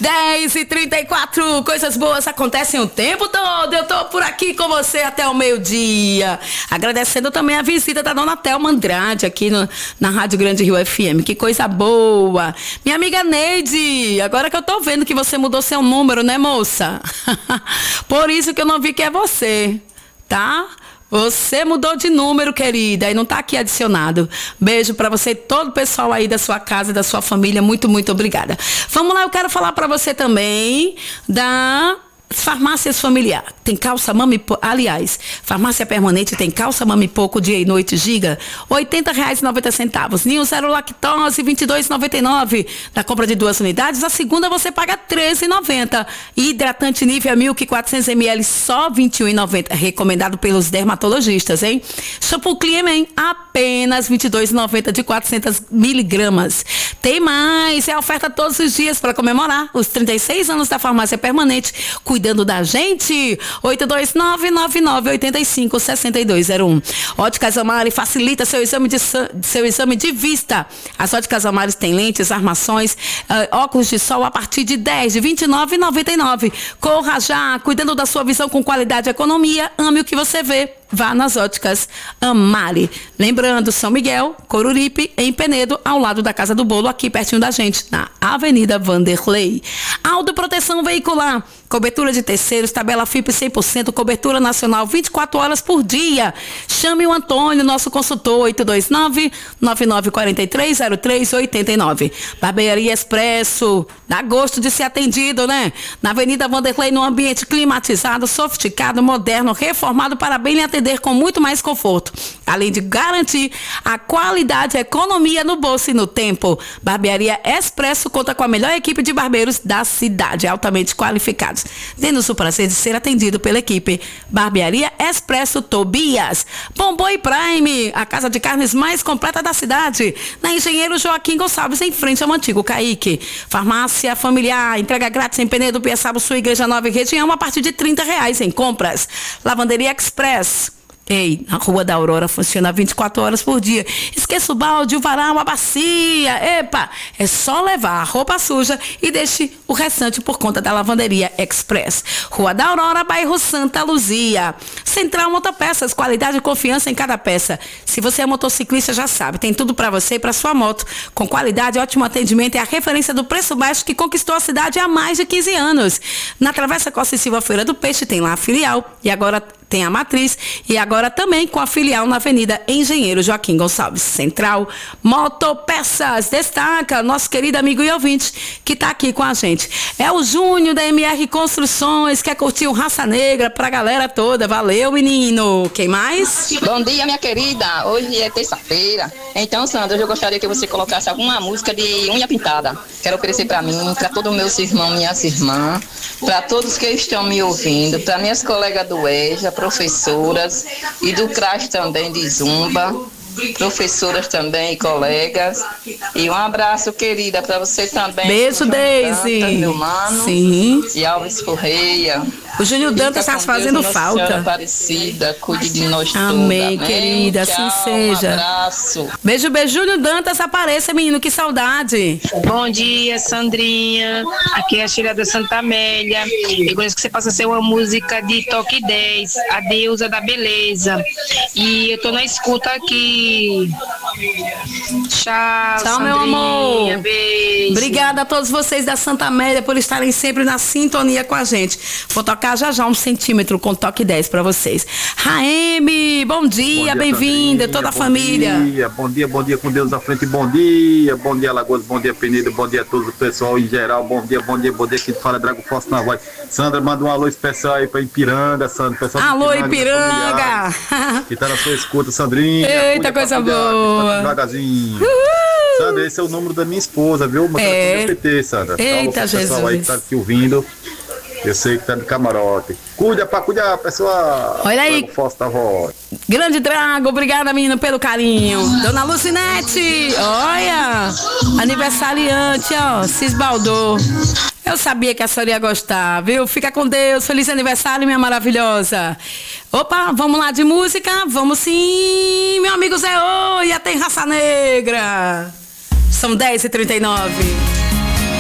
10h34, coisas boas acontecem o tempo todo. Eu tô por aqui com você até o meio-dia. Agradecendo também a visita da dona Thelma Andrade aqui na Rádio Grande Rio FM. Que coisa boa. Minha amiga Neide, agora que eu tô vendo que você mudou seu número, né, moça? Por isso que eu não vi que é você, tá? Você mudou de número, querida, e não tá aqui adicionado. Beijo pra você e todo o pessoal aí da sua casa, da sua família. Muito, muito obrigada. Vamos lá, eu quero falar pra você também da Farmácias Familiar. Tem calça mami, aliás, Farmácia Permanente tem calça mami pouco dia e noite giga, R$80,90. Ninho zero lactose, R$22,99. Na compra de 2 unidades, a segunda você paga R$13,90. Hidratante Nivea Milk 400 ml só R$21,90. Recomendado pelos dermatologistas, hein? Shampoo Clean apenas R$22,90 de 400 miligramas. Tem mais, é oferta todos os dias para comemorar os 36 anos da Farmácia Permanente, cuidando da gente. 829-9985-6201. Óticas Amari facilita seu exame de vista. As Óticas Amari têm lentes, armações, óculos de sol a partir de R$29,99. Corra já, cuidando da sua visão com qualidade e economia. Ame o que você vê. Vá nas Óticas Amari. Lembrando, São Miguel, Coruripe, em Penedo, ao lado da Casa do Bolo, aqui pertinho da gente, na Avenida Vanderlei. Autoproteção veicular, cobertura de terceiros, tabela FIP 100%, cobertura nacional 24 horas por dia. Chame o Antônio, nosso consultor, 829-9943-0389. Barbearia Expresso, dá gosto de ser atendido, né? Na Avenida Vanderlei, num ambiente climatizado, sofisticado, moderno, reformado para bem lhe atender com muito mais conforto, além de garantir a qualidade e economia no bolso e no tempo. Barbearia Expresso conta com a melhor equipe de barbeiros da cidade, altamente qualificados. Dê-nos o prazer de ser atendido pela equipe. Barbearia Expresso Tobias. Bomboi Prime, a casa de carnes mais completa da cidade, na Engenheiro Joaquim Gonçalves, em frente ao antigo Caique. Farmácia Familiar, entrega grátis em Penedo, Piaçaba, sua Igreja Nova e região, a partir de R$30 em compras. Lavanderia Express. Ei, a Rua da Aurora funciona 24 horas por dia. Esqueça o balde, o varal, a bacia. Epa, é só levar a roupa suja e deixe o restante por conta da Lavanderia Express. Rua da Aurora, bairro Santa Luzia. Central Motopeças, qualidade e confiança em cada peça. Se você é motociclista, já sabe, tem tudo para você e para sua moto. Com qualidade, ótimo atendimento e a referência do preço baixo que conquistou a cidade há mais de 15 anos. Na Travessa Costa e Silva Feira do Peixe tem lá a filial e agora tem a matriz e agora também com a filial na Avenida Engenheiro Joaquim Gonçalves. Central Motopeças, destaca nosso querido amigo e ouvinte que está aqui com a gente. É o Júnior da MR Construções, quer curtir o Raça Negra pra galera toda. Valeu, menino. Quem mais? Bom dia, minha querida. Hoje é terça-feira. Então, Sandra, eu gostaria que você colocasse alguma música de unha pintada. Quero oferecer para mim, para todos os meus irmãos, minhas irmãs, para todos que estão me ouvindo, para minhas colegas do EJA, professoras e do CRAS também de Zumba, professoras também e colegas. E um abraço, querida, para você também. Beijo, Deise. Meu mano. Sim. E Alves Correia. O Júnior Dantas está fazendo falta. Aparecida, cuide de nós todos. Amém, querida, assim seja. Um abraço. Beijo, beijo. Júnior Dantas, apareça, menino, que saudade. Bom dia, Sandrinha. Aqui é a Sheila da Santa Amélia. Eu gosto que você possa ser uma música de Toque 10, a deusa da beleza. E eu tô na escuta aqui. Tchau, tchau, meu amor. Beijo. Obrigada a todos vocês da Santa Amélia por estarem sempre na sintonia com a gente. Vou tocar já 1 centímetro com Toque 10 para vocês. Raeme, bom dia, bem-vinda, toda a família. Bom dia com Deus à frente, bom dia Alagoas, bom dia Penedo, bom dia a todo o pessoal em geral, bom dia, que fala Drago Forte na voz. Sandra, manda um alô especial aí pra Ipiranga, Sandra. Pessoal alô, Ipiranga! Que tá na sua escuta, Sandrinha. Eita, coisa boa. Devagarzinho. Sandra, esse é o número da minha esposa, viu? Mas PT, Sandra. Eita, Jesus. Pessoal aí que tá aqui ouvindo. Eu sei que tá de camarote. Cuida, pessoal. Olha aí. Da voz. Grande Drago, obrigada, menina, pelo carinho. Dona Lucinete, olha. Aniversariante, ó, se esbaldou. Eu sabia que a senhora ia gostar, viu? Fica com Deus. Feliz aniversário, minha maravilhosa. Opa, vamos lá de música? Vamos sim, meu amigo Zé. Oi, tem Raça Negra. São 10h39.